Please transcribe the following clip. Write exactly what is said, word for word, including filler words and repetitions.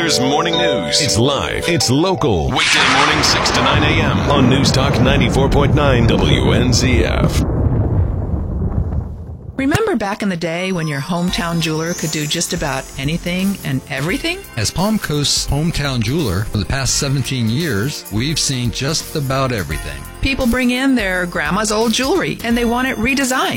Jewelers Morning News. It's live. It's local. Weekday morning, six to nine a.m. on News Talk ninety-four point nine W N Z F. Remember back in the day when your hometown jeweler could do just about anything and everything? As Palm Coast's hometown jeweler for the past seventeen years, we've seen just about everything. People bring in their grandma's old jewelry and they want it redesigned.